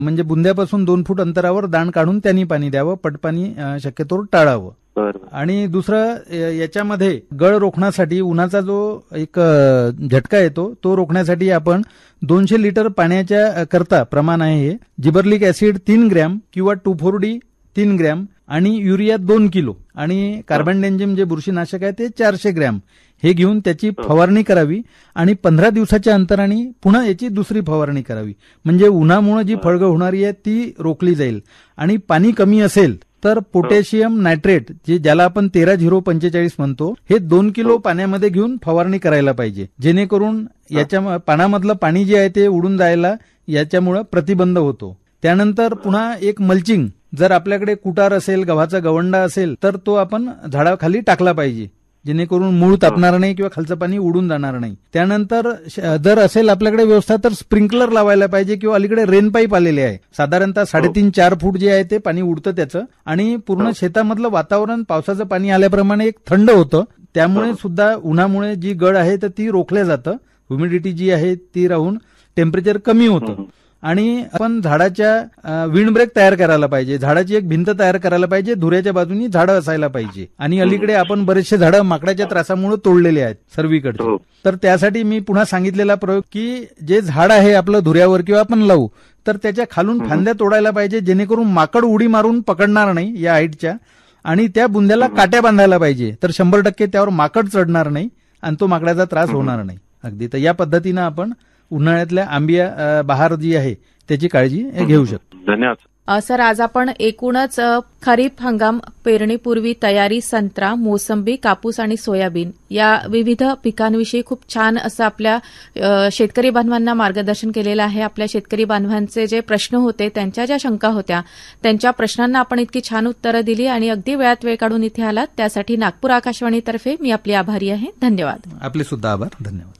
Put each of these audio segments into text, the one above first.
म्हणजे बुंद्यापासून 2 फूट अंतरावर दाण काढून त्यांनी पाणी द्यावं. पटपाणी शक्यतो टाळावं. आणि दुसरं याच्यामध्ये गळ रोखण्यासाठी उन्हाचा जो एक झटका येतो तो रोखण्यासाठी आपण 200 लिटर पाण्याच्या करता प्रमाण आहे हे जिबर्लिक ऍसिड 3 ग्रॅम किंवा 2,4-D 3 ग्रॅम आणि युरिया 2 किलो आणि कार्बन डेंजिम जे बुरशीनाशक आहे ते 400 ग्रॅम हे घेऊन त्याची फवारणी करावी आणि 15 दिवसाच्या अंतराने पुन्हा याची दुसरी फवारणी करावी. म्हणजे उन्हामुळे जी फळगळ होणारी आहे ती रोखली जाईल. आणि पाणी कमी असेल तर पोटॅशियम नायट्रेट ज्याला आपण 13-0-45 म्हणतो हे 2 किलो पाण्यामध्ये घेऊन फवारणी करायला पाहिजे. जेणेकरून याच्या पानामधलं पाणी जे आहे ते उडून जायला याच्यामुळे प्रतिबंध होतो. त्यानंतर पुन्हा एक मल्चिंग जर आपल्याकडे कुटार असेल गव्हाचा गवंडा असेल तर तो आपण झाडाखाली टाकला पाहिजे जेणेकरून मूळ तापणार नाही किंवा खालचं पाणी उडून जाणार नाही. त्यानंतर जर असेल आपल्याकडे व्यवस्था तर स्प्रिंकलर लावायला पाहिजे किंवा अलीकडे रेन पाईप आलेले आहे. साधारणतः 3.5-4 फूट जे आहे ते पाणी उडतं त्याचं आणि पूर्ण शेतामधलं वातावरण पावसाचं पाणी आल्याप्रमाणे एक थंड होतं. त्यामुळे सुद्धा उन्हामुळे जी गळ आहे तर ती रोखल्या जातं. ह्युमिडिटी जी आहे ती राहून टेम्परेचर कमी होतं. आणि आपण झाडाच्या विंडब्रेक तयार करायला पाहिजे. झाडाची एक भिंत तयार करायला पाहिजे. धुऱ्याच्या बाजूनी झाडं असायला पाहिजे. आणि अलीकडे आपण बरेचसे झाडं माकडाच्या त्रासामुळे तोडलेले आहेत सर्वीकडचे. तर त्यासाठी मी पुन्हा सांगितलेला प्रयोग की जे झाड आहे आपलं धुऱ्यावर किंवा आपण लावू तर त्याच्या खालून फांद्या तोडायला पाहिजे जेणेकरून माकड उडी मारून पकडणार नाही या हाईटच्या. आणि त्या बुंद्याला काट्या बांधायला पाहिजे तर 100% त्यावर माकड चढणार नाही आणि तो माकडाचा त्रास होणार नाही. अगदी तर या पद्धतीनं आपण उन्हाळ्यातल्या आंबिया बहार जी आहे त्याची काळजी घेऊ शकतो. धन्यवाद सर. आज आपण एकूणच खरीप हंगाम पेरणीपूर्वी तयारी संत्रा, मोसंबी, कापूस आणि सोयाबीन या विविध पिकांविषयी खूप छान असं आपल्या शेतकरी बांधवांना मार्गदर्शन केलेलं आहे. आपल्या शेतकरी बांधवांचे जे प्रश्न होते त्यांच्या ज्या शंका होत्या त्यांच्या प्रश्नांना आपण इतकी छान उत्तरं दिली आणि अगदी वेळात वेळ काढून इथे आलात त्यासाठी नागपूर आकाशवाणीतर्फे मी आपली आभारी आहे. धन्यवाद. आपले सुद्धा आभार. धन्यवाद.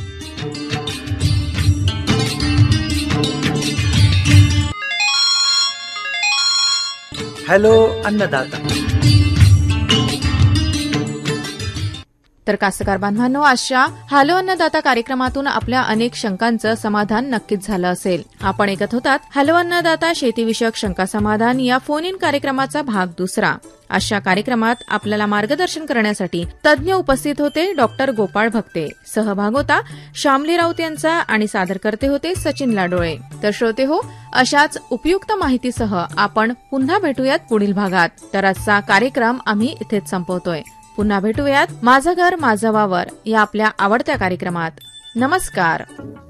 हॅलो अन्नदाता. तर कास्तकार बांधवांनो, अशा हॅलो अन्नदाता कार्यक्रमातून आपल्या अनेक शंकांचं समाधान नक्कीच झालं असेल. आपण ऐकत होतात हॅलो अन्नदाता शेतीविषयक शंका समाधान या फोन इन कार्यक्रमाचा भाग 2. अशा कार्यक्रमात आपल्याला मार्गदर्शन करण्यासाठी तज्ज्ञ उपस्थित होते डॉक्टर गोपाळ भक्ते. सहभाग होता श्यामली राऊत यांचा आणि सादरकर्ते होते सचिन लाडोळे. तर श्रोते हो, अशाच उपयुक्त माहितीसह आपण पुन्हा भेटूयात पुढील भागात. तर आजचा कार्यक्रम आम्ही इथेच संपवतोय. पुन्हा भेटूयात माझं घर माझं वावर या आपल्या आवडत्या कार्यक्रमात. नमस्कार.